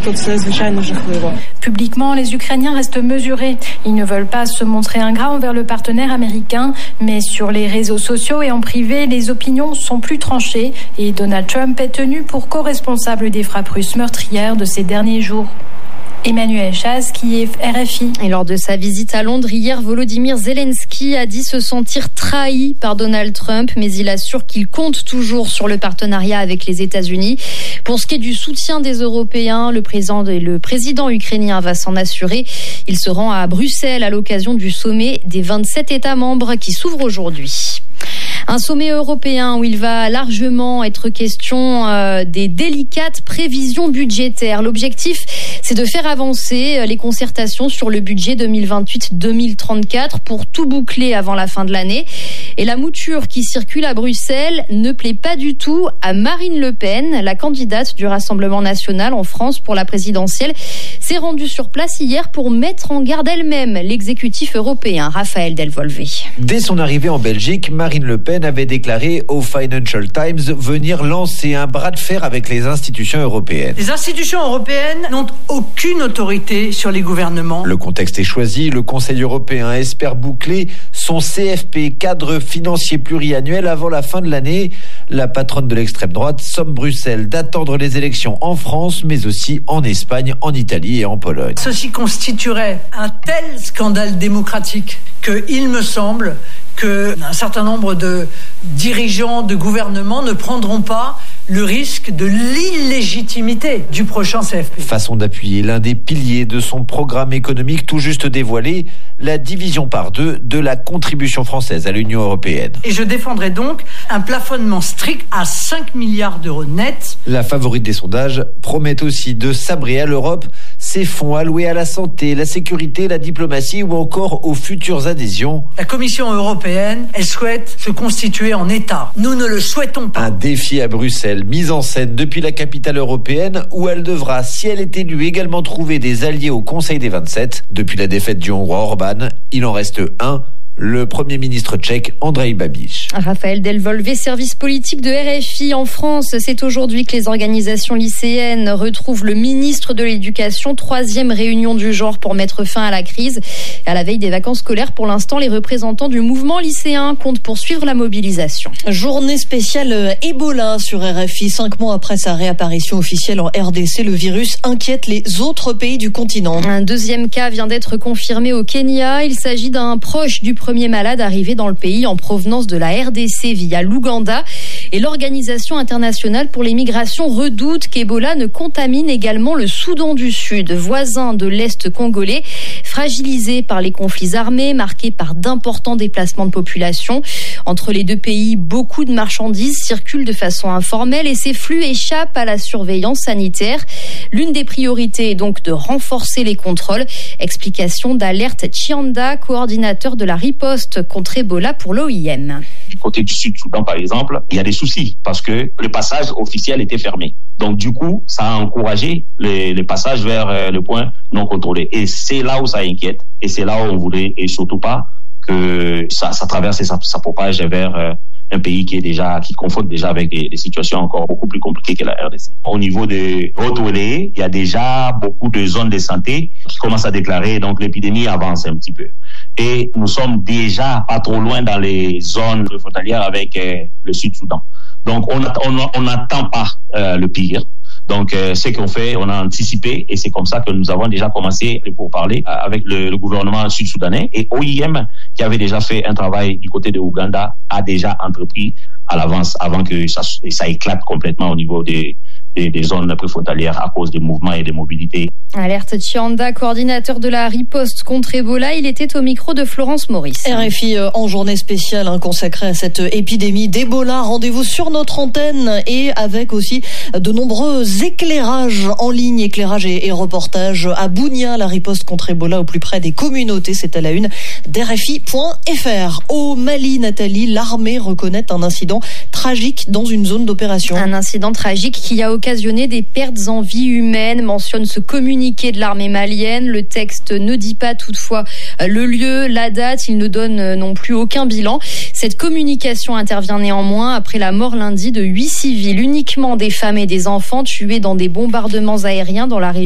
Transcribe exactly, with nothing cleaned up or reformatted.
Publiquement, les Ukrainiens restent mesurés. Ils ne veulent pas se montrer ingrats envers le partenaire américain, mais sur les réseaux sociaux et en privé, les opinions sont plus tranchées et Donald Trump est tenu pour co-responsable des frappes russes meurtrières de ces derniers jours. Emmanuel Chaz, qui est R F I. Et lors de sa visite à Londres hier, Volodymyr Zelensky a dit se sentir trahi par Donald Trump, mais il assure qu'il compte toujours sur le partenariat avec les États-Unis. Pour ce qui est du soutien des Européens, le président, le président ukrainien va s'en assurer. Il se rend à Bruxelles à l'occasion du sommet des vingt-sept États membres qui s'ouvre aujourd'hui. Un sommet européen où il va largement être question euh, des délicates prévisions budgétaires. L'objectif, c'est de faire avancer les concertations sur le budget deux mille vingt-huit deux mille trente-quatre pour tout boucler avant la fin de l'année. Et la mouture qui circule à Bruxelles ne plaît pas du tout à Marine Le Pen, la candidate du Rassemblement national en France pour la présidentielle, s'est rendue sur place hier pour mettre en garde elle-même l'exécutif européen. Raphaël Delvolvé. Dès son arrivée en Belgique, Marine Le Pen avait déclaré au Financial Times venir lancer un bras de fer avec les institutions européennes. Les institutions européennes n'ont aucune autorité sur les gouvernements. Le contexte est choisi. Le Conseil européen espère boucler son C F P, cadre financier pluriannuel, avant la fin de l'année. La patronne de l'extrême droite somme Bruxelles d'attendre les élections en France, mais aussi en Espagne, en Italie et en Pologne. Ceci constituerait un tel scandale démocratique qu'il me semble qu'un certain nombre de dirigeants de gouvernement ne prendront pas le risque de l'illégitimité du prochain C F P. Façon d'appuyer l'un des piliers de son programme économique tout juste dévoilé, la division par deux de la contribution française à l'Union européenne. Et je défendrai donc un plafonnement strict à cinq milliards d'euros nets. La favorite des sondages promet aussi de sabrer à l'Europe ses fonds alloués à la santé, la sécurité, la diplomatie ou encore aux futures adhésions. La Commission européenne, elle souhaite se constituer en État. Nous ne le souhaitons pas. Un défi à Bruxelles, mise en scène depuis la capitale européenne, où elle devra, si elle est élue, également trouver des alliés au Conseil des vingt-sept. Depuis la défaite du Hongrois Orban, il en reste un. Le Premier ministre tchèque, Andrej Babiš. Raphaël Delvolvé, service politique de R F I en France. C'est aujourd'hui que les organisations lycéennes retrouvent le ministre de l'Éducation. Troisième réunion du genre pour mettre fin à la crise. À la veille des vacances scolaires, pour l'instant, les représentants du mouvement lycéen comptent poursuivre la mobilisation. Journée spéciale Ebola sur R F I. Cinq mois après sa réapparition officielle en R D C, le virus inquiète les autres pays du continent. Un deuxième cas vient d'être confirmé au Kenya. Il s'agit d'un proche du premier malade arrivé dans le pays en provenance de la R D C via l'Ouganda. Et l'Organisation internationale pour les migrations redoute qu'Ebola ne contamine également le Soudan du Sud, voisin de l'Est congolais, fragilisé par les conflits armés, marqué par d'importants déplacements de population. Entre les deux pays, beaucoup de marchandises circulent de façon informelle et ces flux échappent à la surveillance sanitaire. L'une des priorités est donc de renforcer les contrôles. Explication d'Alerte Chianda, coordinateur de la riposte contre Ebola pour l'O I M. Du côté du Sud-Soudan, par exemple, il y a des soucis parce que le passage officiel était fermé. Donc, du coup, ça a encouragé les, les passages vers le point non contrôlé. Et c'est là où ça inquiète. Et c'est là où on voulait, et surtout pas, que ça, ça traverse et ça, ça propage vers euh, un pays qui est déjà, qui confronte déjà avec des, des situations encore beaucoup plus compliquées que la R D C. Au niveau de Haute-Oléé, il y a déjà beaucoup de zones de santé qui commencent à déclarer, donc l'épidémie avance un petit peu. Et nous sommes déjà pas trop loin dans les zones frontalières avec euh, le Sud-Soudan. Donc, on on n'attend pas euh, le pire. Donc, euh, ce qu'on fait, on a anticipé et c'est comme ça que nous avons déjà commencé pour parler euh, avec le, le gouvernement sud-soudanais. Et O I M, qui avait déjà fait un travail du côté de Ouganda, a déjà entrepris à l'avance avant que ça, ça éclate complètement au niveau des, des, des zones préfrontalières à cause des mouvements et des mobilités. Alerte Chianda, coordinateur de la riposte contre Ebola, il était au micro de Florence Maurice. R F I en journée spéciale hein, consacrée à cette épidémie d'Ebola. Rendez-vous sur notre antenne et avec aussi de nombreux éclairages en ligne, éclairages et, et reportages à Bunia, la riposte contre Ebola au plus près des communautés. C'est à la une d'R F I point F R. Au Mali, Nathalie, l'armée reconnaît un incident tragique dans une zone d'opération. Un incident tragique qui a occasionné des pertes en vie humaine, mentionne ce communiqué de l'armée malienne. Le texte ne dit pas toutefois le lieu, la date, il ne donne non plus aucun bilan. Cette communication intervient néanmoins après la mort lundi de huit civils, uniquement des femmes et des enfants tués dans des bombardements aériens dans la région